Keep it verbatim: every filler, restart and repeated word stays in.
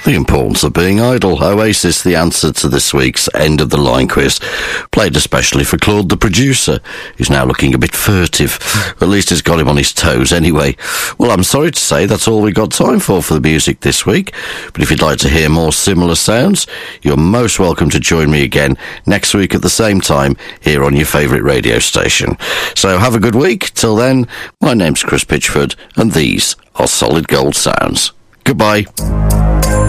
The importance of being idle. Oasis, the answer to this week's End of the Line quiz. Played especially for Claude, the producer, who's now looking a bit furtive. At least it's got him on his toes anyway. Well, I'm sorry to say that's all we got time for for the music this week. But if you'd like to hear more similar sounds, you're most welcome to join me again next week at the same time here on your favourite radio station. So have a good week. Till then, my name's Chris Pitchford, and these are Solid Gold Sounds. Goodbye.